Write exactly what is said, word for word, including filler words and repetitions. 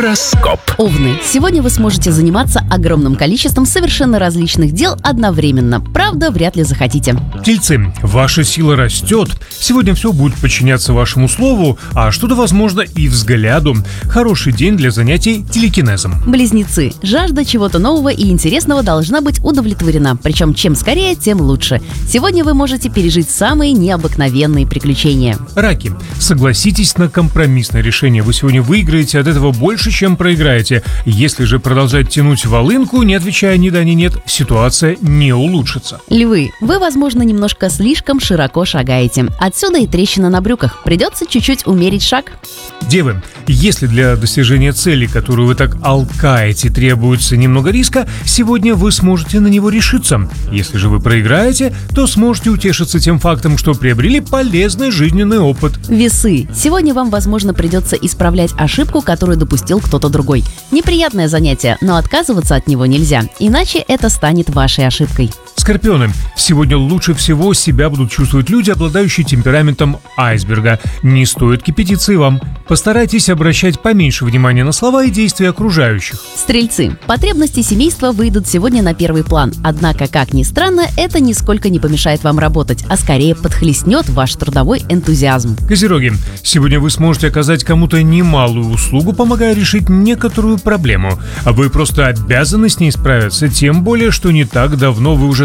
Гороскоп. Овны. Сегодня вы сможете заниматься огромным количеством совершенно различных дел одновременно. Правда, вряд ли захотите. Тельцы, ваша сила растет. Сегодня все будет подчиняться вашему слову, а что-то, возможно, и взгляду. Хороший день для занятий телекинезом. Близнецы. Жажда чего-то нового и интересного должна быть удовлетворена. Причем чем скорее, тем лучше. Сегодня вы можете пережить самые необыкновенные приключения. Раки, согласитесь на компромиссное решение. Вы сегодня выиграете от этого больше, чем проиграете. Если же продолжать тянуть волынку, не отвечая ни да, ни нет, ситуация не улучшится. Львы. Вы, возможно, немножко слишком широко шагаете. Отсюда и трещина на брюках. Придется чуть-чуть умерить шаг. Девы, если для достижения цели, которую вы так алкаете, требуется немного риска, сегодня вы сможете на него решиться. Если же вы проиграете, то сможете утешиться тем фактом, что приобрели полезный жизненный опыт. Весы. Сегодня вам, возможно, придется исправлять ошибку, которую допустил кто-то другой. Неприятное занятие, но отказываться от него нельзя, иначе это станет вашей ошибкой. Скорпионы, сегодня лучше всего себя будут чувствовать люди, обладающие темпераментом айсберга. Не стоит кипятиться и вам. Постарайтесь обращать поменьше внимания на слова и действия окружающих. Стрельцы. Потребности семейства выйдут сегодня на первый план. Однако, как ни странно, это нисколько не помешает вам работать, а скорее подхлестнет ваш трудовой энтузиазм. Козероги, сегодня вы сможете оказать кому-то немалую услугу, помогая решить некоторую проблему. А вы просто обязаны с ней справиться, тем более, что не так давно вы уже